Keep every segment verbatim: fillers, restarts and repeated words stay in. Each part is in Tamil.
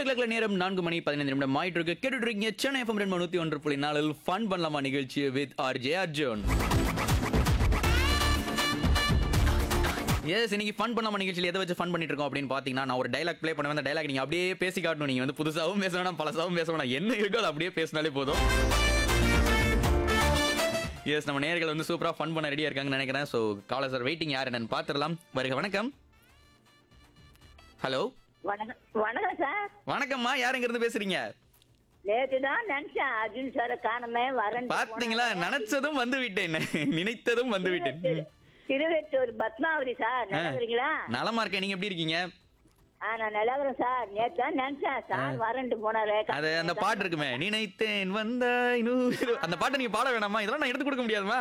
ஸ்டுடியோ கிளாக்ல நேரம் நான்கு மணி பதினைந்து நிமிடம் ஆயிட்டு இருக்கு. கேட்டுட்டு இருக்கீங்க சென்னை எஃப்எம் ரெண்டு நூத்தி ஒன்று புள்ளி நாலில் ஃபன் பண்ணலாமா நிகழ்ச்சி வித் ஆர்ஜே அர்ஜுன். எஸ், இன்னைக்கு ஃபன் பண்ணாம நிகழ்ச்சியில் எதை வச்சு ஃபன் பண்ணிட்டு இருக்கோம் அப்படின்னு பார்த்தீங்கன்னா, நான் ஒரு டைலாக் ப்ளே பண்ணுவேன். அந்த டைலாக் நீங்கள் அப்படியே பேசி காட்டணும். நீங்கள் வந்து புதுசாகவும் பேச வேணாம், பழசாகவும் பேச வேணாம், என்ன இருக்கோ அதை அப்படியே பேசினாலே போதும். எஸ், நம்ம நேயர்கள் வந்து சூப்பராக ஃபன் பண்ண ரெடியாக இருக்காங்கன்னு நினைக்கிறேன். ஸோ காலர் சார் வெயிட்டிங், யார் என்னன்னு பார்த்துடலாம். வருக, வணக்கம். ஹலோ, வணக்கம் வணக்கம் சார். வணக்கம்மா, யார் எங்க இருந்து பேசுறீங்க? நேற்று தான் நினைச்சேன் அர்ஜுன் சாரை காணமே வரேன். பாத்தீங்களா, நினைச்சதும் வந்து விட்டேன், நினைத்ததும் வந்து விட்டேன். திருவெட்டூர் பத்மாவதி சார், நல்லா இருக்கீங்களா? நலமா இருக்கேன், நீங்க எப்படி இருக்கீங்க? ஆ, நான் நல்லா இருக்கிறேன் சார். நேற்று தான் நினைச்சேன் சார் வரேன்ட்டு போனாரு. அது அந்த பாட்டு இருக்குமே, நினைத்தேன் வந்தாய் நூறு, அந்த பாட்டை நீங்க பாட வேணாமா? இதெல்லாம் நான் எடுத்து கொடுக்க முடியாதுமா?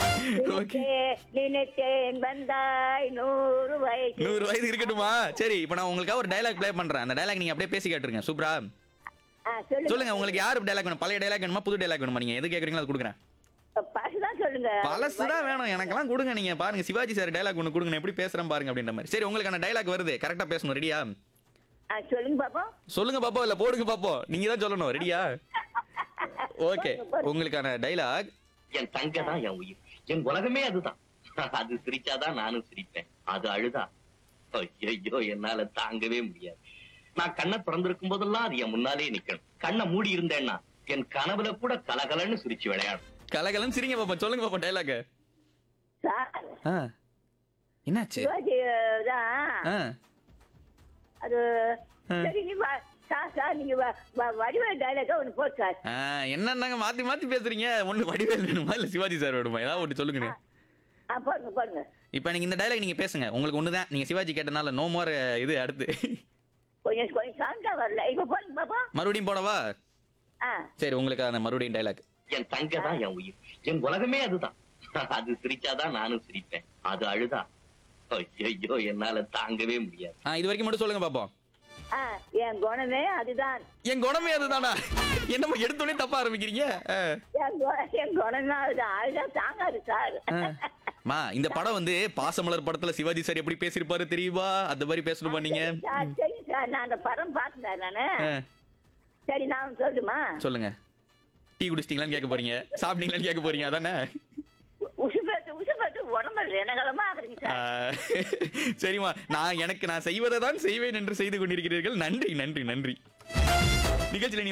நினைத்தேன் வந்தாய் நூறு வயசு நூறு வயது இருக்கட்டுமா? சரி, இப்போ நான் உங்களுக்காக ஒரு டைலாக் ப்ளே பண்றேன். அந்த டைலாக் நீங்க அப்படியே பேசி கேட்டுருங்க. சூப்பரா சொல்லுங்க. உங்களுக்கு யாரு டைலாக் வேணும்? பழைய டைலாக் வேணுமா, புது டைலாக் வேணுமா? நீங்க எது கேக்குறீங்களோ அது கொடுக்குறேன். பழசுதான் சொல்லுங்க. பழசுதான் வேணும் எனக்கெல்லாம், கொடுங்க. நீங்க பாருங்க, சிவாஜி சார் டைலாக் ஒன்று கொடுங்க, எப்படி பேசுறேன் பாருங்க அப்படின்ற மாதிரி. சரி, உங்களுக்கான டைலாக் வருது, கரெக்டா பேசணும். ரெடியா? சொல்லுங்க பாப்போம். சொல்லுங்க பாப்போம், இல்ல போடுங்க பாப்போம், நீங்க தான் சொல்லணும். ரெடியா? ஓகே, உங்களுக்கான டைலாக். என் தங்க தான் என் உயிர், என் உலகமே அதுதான். அது சிரிச்சாதான் நானும் சிரிப்பேன், அது அழுதா ஐயோ என்னால தாங்கவே முடியாது. நான் கண்ணை திறந்திருக்கும் போதெல்லாம் அது என் முன்னாலே நிக்கணும். கண்ணை மூடி இருந்தேன்னா என் கனவுல கூட கலகலன்னு சிரிச்சு விளையாடும். கலகலம் சிரிங்க பாப்போம். சொல்லுங்க பாப்போம் டைலாக். சார், என்னாச்சு? சிவாஜி தான் ஆ, அது. சரி, நீ வா சார். சார், நீங்க வடிவேல் டைலாக்கா ஒன்று போட்டு சார். ஆ, என்னன்னாங்க மாத்தி மாத்தி பேசுறீங்க? ஒண்ணு வடிவேல் வேணுமா, இல்ல சிவாஜி சார் வேணுமா? ஏதாவது ஒன்று சொல்லுங்க. ஆ, போடுங்க போடுங்க. இப்போ நீங்க இந்த டைலாக் நீங்க பேசுங்க. உங்களுக்கு ஒண்ணுதான், நீங்க சிவாஜி கேட்டனால நோ மோர். இது அடுத்து கொஞ்சம் கொஞ்சம் சாந்தா வரல. இப்ப போடுங்க பாப்பா. மறுபடியும் போடவா? ஆ, சரி, உங்களுக்கு அந்த மறுபடியும் டைலாக். என் தங்க தான் என் உயிர், என் உலகமே அதுதான். அது சிரிச்சாதான் நானும் சிரிப்பேன், அது அழுதா ஐயோ என்னால தாங்கவே முடியாது. ஆ, இது வரைக்கும் மட்டும் சொல்லுங்க பாப்போம். ஆ, என் குணமே அதுதான். என் குணமே அதுதானா? என்னம்மா எடுத்தோடனே தப்பா ஆரம்பிக்கிறீங்க? ஆ. என் கு- என் குணமே அதுதான். அதுதான் தாங்காது சார். மா, இந்த படம் வந்து பாசமலர் படத்துல சிவாஜி சார் எப்படி பேசிருப்பாரு தெரியுமா? அந்த மாதிரி பேசணுமா நீங்க? சார், சரி சார், நான் அந்த படம் பார்த்தேன் நானு. ஆ, சரி, நான் சொல்லுமா? சொல்லுங்க. டீ குடிச்சிட்டீங்களான்னு கேட்க போறீங்க, சாப்பிட்டீங்களான்னு கேட்க போறீங்க, அதானே? உசுப்பேட்டு உசுப்பேட்டு உடம்பு ரணகலமா ஆகுறீங்க ஆ, சார். சரிம்மா, நான் எனக்கு நான் செய்வதை தான் செய்வேன் என்று செய்து கொண்டிருக்கிறீர்கள். நன்றி நன்றி நன்றி. நிகழ்ச்சியில